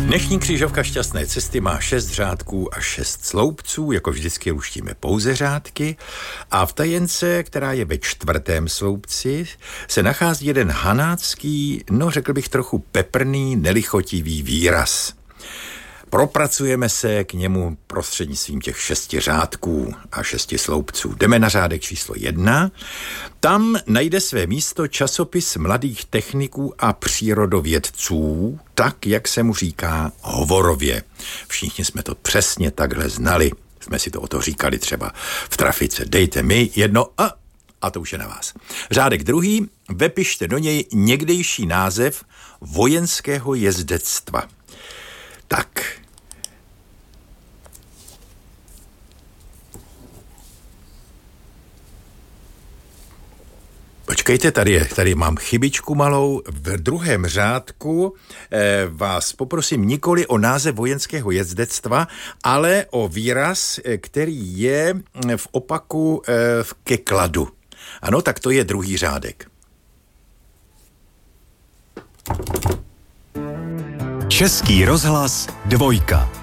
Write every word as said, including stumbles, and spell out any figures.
Dnešní křížovka šťastné cesty má šest řádků a šest sloupců, jako vždycky luštíme pouze řádky, a v tajence, která je ve čtvrtém sloupci, se nachází jeden hanácký, no řekl bych trochu peprný, nelichotivý výraz. Propracujeme se k němu prostřednictvím těch šesti řádků a šesti sloupců. Jdeme na řádek číslo jedna. Tam najde své místo časopis mladých techniků a přírodovědců, tak, jak se mu říká hovorově. Všichni jsme to přesně takhle znali. Jsme si to o to říkali třeba v trafice. Dejte mi jedno a, a to už je na vás. Řádek druhý. Vepište do něj někdejší název vojenského jezdectva. Tak. Počkejte, tady, je, tady mám chybičku malou. V druhém řádku eh, vás poprosím nikoli o název vojenského jezdectva, ale o výraz, který je v opaku eh, ke kladu. Ano, tak to je druhý řádek. Český rozhlas dvojka.